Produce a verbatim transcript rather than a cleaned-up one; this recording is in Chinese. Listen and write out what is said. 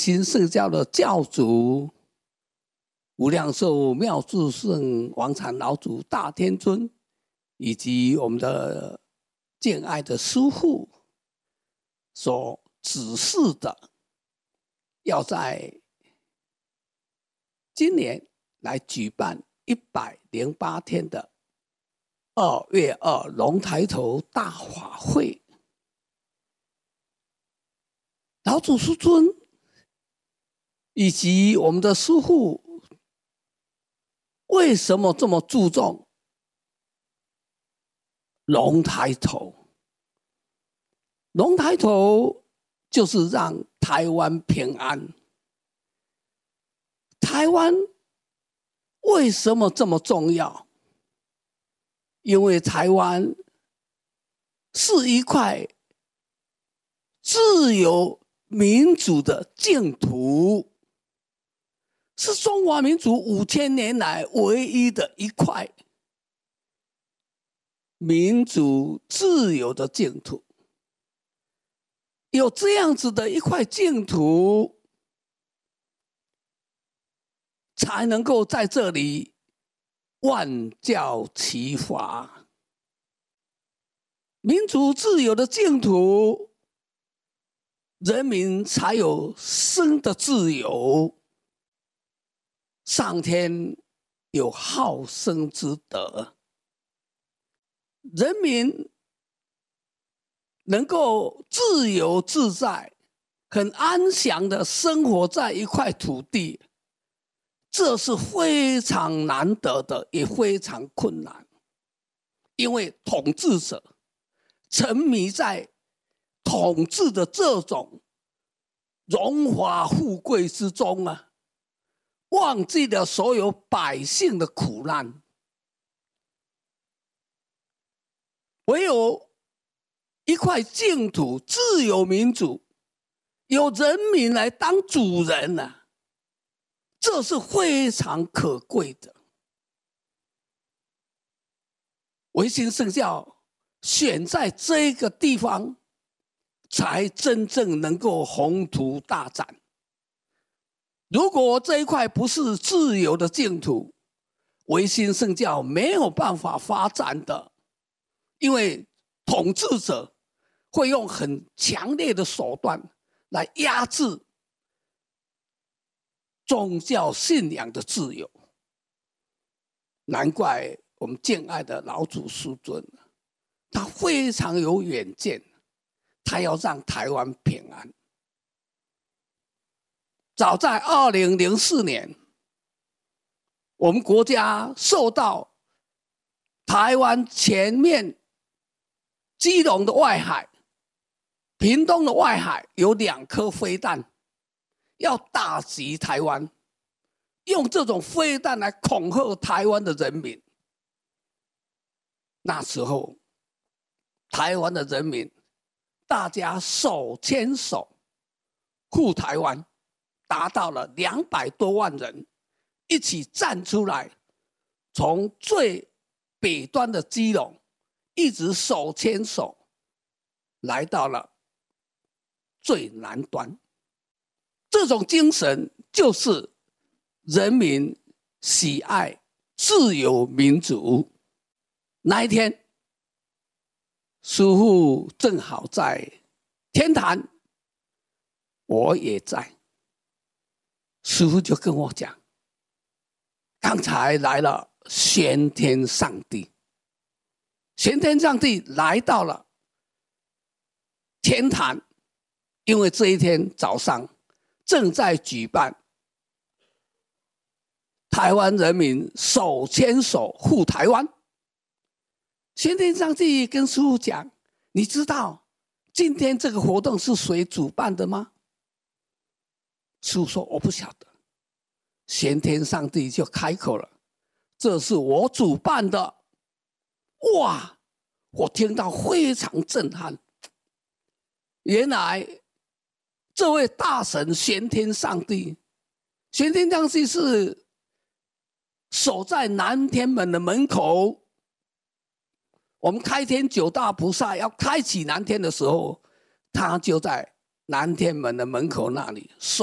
心圣教的教主无量寿妙智圣王禅老祖大天尊，以及我们的敬爱的师父所指示的，要在今年来举办一百零八天的二月二龙抬头大法会。老祖师尊以及我们的师父为什么这么注重龙抬头？龙抬头就是让台湾平安。台湾为什么这么重要？因为台湾是一块自由民主的净土，是中华民族五千年来唯一的一块民主自由的净土。有这样子的一块净土，才能够在这里万教齐发。民主自由的净土，人民才有生的自由，上天有好生之德，人民能够自由自在、很安详的生活在一块土地，这是非常难得的，也非常困难。因为统治者沉迷在统治的这种荣华富贵之中啊，忘记了所有百姓的苦难。唯有一块净土，自由民主，由人民来当主人啊，这是非常可贵的。维新圣教选在这个地方，才真正能够宏图大展。如果这一块不是自由的净土，维新圣教没有办法发展的，因为统治者会用很强烈的手段来压制宗教信仰的自由。难怪我们敬爱的老祖师尊，他非常有远见，他要让台湾平安。早在二零零四年，我们国家受到台湾前面基隆的外海、屏东的外海有两颗飞弹要打击台湾，用这种飞弹来恐吓台湾的人民。那时候台湾的人民大家手牵手护台湾，达到了两百多万人，一起站出来，从最北端的基隆一直手牵手来到了最南端。这种精神就是人民喜爱自由民主。那一天，师父正好在天坛，我也在。师父就跟我讲，刚才来了玄天上帝，玄天上帝来到了天坛，因为这一天早上正在举办台湾人民手牵手护台湾。玄天上帝跟师父讲，你知道今天这个活动是谁主办的吗？师父说我不晓得。玄天上帝就开口了，这是我主办的。哇，我听到非常震撼。原来这位大神玄天上帝，玄天上帝是守在南天门的门口。我们开天九大菩萨要开启南天的时候，他就在南天门的门口那里守